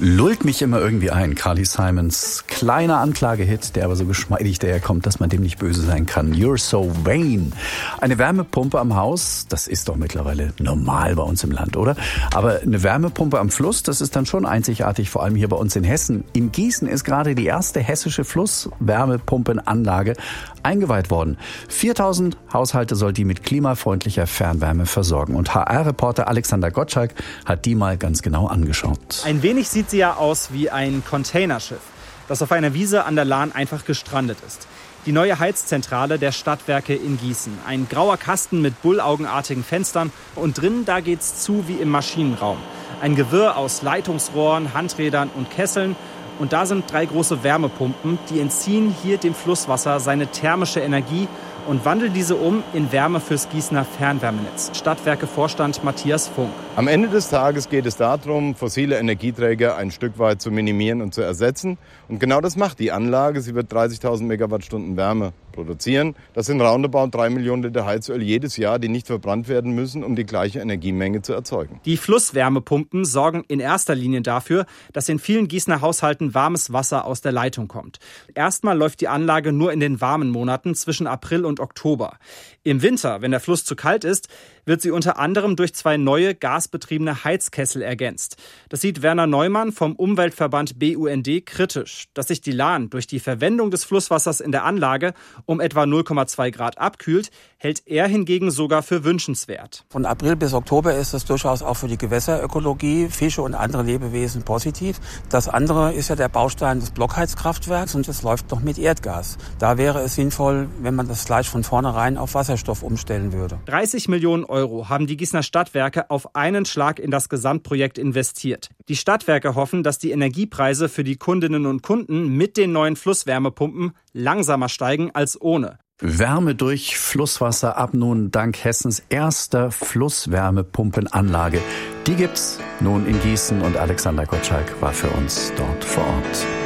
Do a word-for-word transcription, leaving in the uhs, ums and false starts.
Lullt mich immer irgendwie ein. Carly Simons kleiner Anklagehit, der aber so geschmeidig daherkommt, dass man dem nicht böse sein kann. You're so vain. Eine Wärmepumpe am Haus, das ist doch mittlerweile normal bei uns im Land, oder? Aber eine Wärmepumpe am Fluss, das ist dann schon einzigartig, vor allem hier bei uns in Hessen. In Gießen ist gerade die erste hessische Flusswärmepumpenanlage eingeweiht worden. viertausend Haushalte soll die mit klimafreundlicher Fernwärme versorgen. Und H R-Reporter Alexander Gottschalk hat die mal ganz genau angeschaut. Ein wenig sieht sie ja aus wie ein Containerschiff, das auf einer Wiese an der Lahn einfach gestrandet ist. Die neue Heizzentrale der Stadtwerke in Gießen. Ein grauer Kasten mit bullaugenartigen Fenstern und drinnen, da geht's zu wie im Maschinenraum. Ein Gewirr aus Leitungsrohren, Handrädern und Kesseln. Und da sind drei große Wärmepumpen, die entziehen hier dem Flusswasser seine thermische Energie und wandeln diese um in Wärme fürs Gießener Fernwärmenetz. Stadtwerke-Vorstand Matthias Funk. Am Ende des Tages geht es darum, fossile Energieträger ein Stück weit zu minimieren und zu ersetzen. Und genau das macht die Anlage. Sie wird dreißigtausend Megawattstunden Wärme produzieren. Das sind roundabout drei Millionen Liter Heizöl jedes Jahr, die nicht verbrannt werden müssen, um die gleiche Energiemenge zu erzeugen. Die Flusswärmepumpen sorgen in erster Linie dafür, dass in vielen Gießener Haushalten warmes Wasser aus der Leitung kommt. Erstmal läuft die Anlage nur in den warmen Monaten zwischen April und Oktober. Im Winter, wenn der Fluss zu kalt ist, wird sie unter anderem durch zwei neue gasbetriebene Heizkessel ergänzt. Das sieht Werner Neumann vom Umweltverband B U N D kritisch. Dass sich die Lahn durch die Verwendung des Flusswassers in der Anlage um etwa null Komma zwei Grad abkühlt, hält er hingegen sogar für wünschenswert. Von April bis Oktober ist es durchaus auch für die Gewässerökologie, Fische und andere Lebewesen positiv. Das andere ist ja der Baustein des Blockheizkraftwerks und es läuft noch mit Erdgas. Da wäre es sinnvoll, wenn man das gleich von vornherein auf Wasserstoff umstellen würde. dreißig Millionen Euro haben die Gießener Stadtwerke auf einen Schlag in das Gesamtprojekt investiert. Die Stadtwerke hoffen, dass die Energiepreise für die Kundinnen und Kunden mit den neuen Flusswärmepumpen langsamer steigen als ohne. Wärme durch Flusswasser ab nun dank Hessens erster Flusswärmepumpenanlage. Die gibt's nun in Gießen und Alexander Gottschalk war für uns dort vor Ort.